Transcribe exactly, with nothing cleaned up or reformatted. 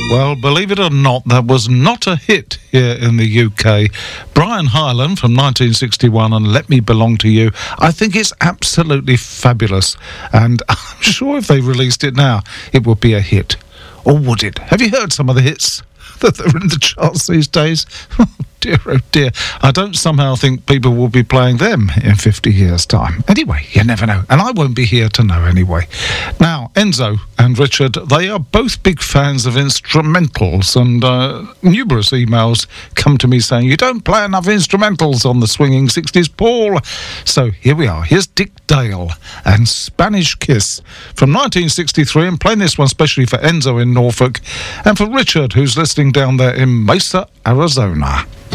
Well, believe it or not, that was not a hit here in the U K. Brian Hyland from nineteen sixty-one and Let Me Belong to You. I think it's absolutely fabulous. And I'm sure if they released it now, it would be a hit. Or would it? Have you heard some of the hits that are in the charts these days? Oh dear, oh dear. I don't somehow think people will be playing them in fifty years' time. Anyway, you never know. And I won't be here to know anyway. Now, Enzo and Richard, they are both big fans of instrumentals, and uh, numerous emails come to me saying, you don't play enough instrumentals on the Swinging sixties, Paul. So here we are. Here's Dick Dale and Spanish Kiss from nineteen sixty-three, and playing this one especially for Enzo in Norfolk and for Richard, who's listening down there in Mesa, Arizona.